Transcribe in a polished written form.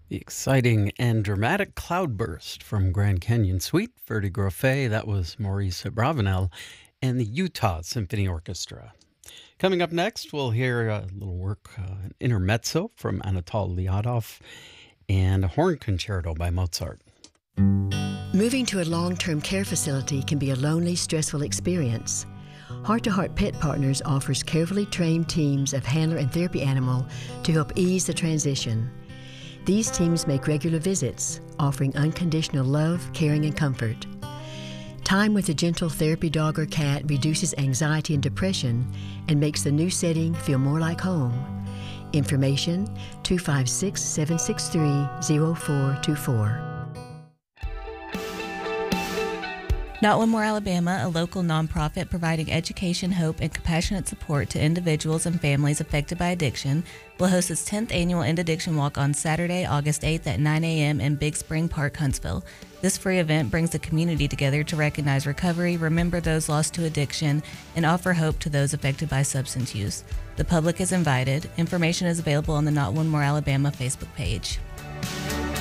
The exciting and dramatic cloudburst from Grand Canyon Suite, Verdi Grofé, that was Maurice Abravanel, and the Utah Symphony Orchestra. Coming up next, we'll hear a little work, an intermezzo from Anatol Liadov, and a horn concerto by Mozart. Moving to a long-term care facility can be a lonely, stressful experience. Heart to Heart Pet Partners offers carefully trained teams of handler and therapy animal to help ease the transition. These teams make regular visits, offering unconditional love, caring, and comfort. Time with a gentle therapy dog or cat reduces anxiety and depression and makes the new setting feel more like home. Information 256-763-0424. Not One More Alabama, a local nonprofit providing education, hope, and compassionate support to individuals and families affected by addiction, will host its 10th annual End Addiction Walk on Saturday, August 8th at 9 a.m. in Big Spring Park, Huntsville. This free event brings the community together to recognize recovery, remember those lost to addiction, and offer hope to those affected by substance use. The public is invited. Information is available on the Not One More Alabama Facebook page.